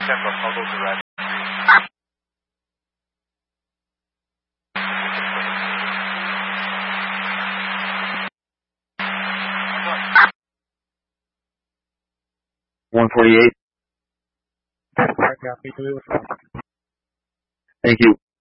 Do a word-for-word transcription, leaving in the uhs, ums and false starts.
Pembroke, I'll go to red. one forty-eight. Alright, copy. Thank you.